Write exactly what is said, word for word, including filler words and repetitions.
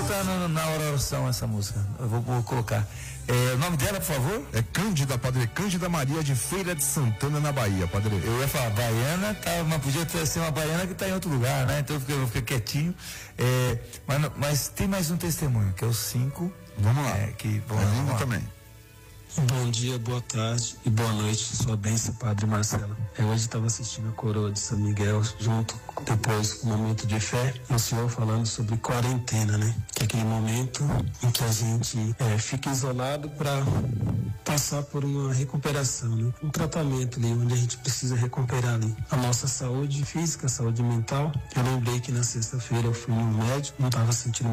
botar na, na oração essa música. Eu vou, vou colocar. É, o nome dela, por favor? É Cândida, padre. Cândida Maria de Feira de Santana, na Bahia, padre. Eu ia falar, baiana, tá, mas podia ter, ser uma baiana que está em outro lugar, né? Então eu fiquei, eu fiquei quietinho. É, mas, mas tem mais um testemunho, que é o cinco. Vamos lá. É, que, bom, é vamos lá. também. Bom dia, boa tarde e boa noite, sua bênção, Padre Marcelo. Eu hoje estava assistindo a coroa de São Miguel, junto, depois, com o momento de fé, o senhor falando sobre quarentena, né? Que é aquele momento em que a gente é, fica isolado para passar por uma recuperação, né? Um tratamento ali, onde a gente precisa recuperar ali a nossa saúde física, a saúde mental. Eu lembrei que na sexta-feira eu fui no médico, não estava sentindo